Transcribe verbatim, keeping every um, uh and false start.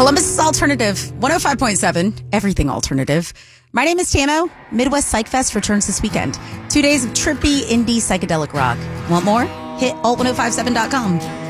Columbus is alternative. one oh five point seven, everything alternative. My name is Tano. Midwest Psych Fest returns this weekend. Two days of trippy indie psychedelic rock. Want more? Hit alt ten fifty-seven dot com.